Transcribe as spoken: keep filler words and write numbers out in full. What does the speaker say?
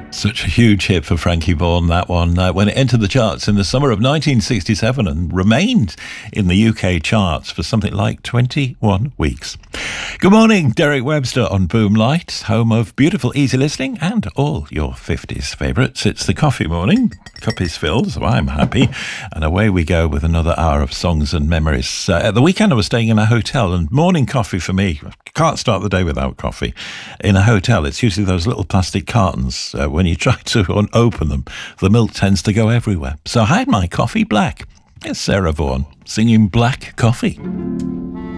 Such a huge hit for Frankie Vaughan, that one, uh, when it entered the charts in the summer of nineteen sixty-seven and remained in the U K charts for something like twenty-one weeks. Good morning, Derek Webster on Boomlight, home of beautiful easy listening and all your fifties favourites. It's the coffee morning. Cup is filled, so I'm happy. And away we go with another hour of songs and memories. Uh, at the weekend I was staying in a hotel, and morning coffee for me, can't start the day without coffee. In a hotel, it's usually those little plastic cartons. Uh, when you try to un- open them, the milk tends to go everywhere. So I had my coffee black. It's Sarah Vaughan singing Black Coffee.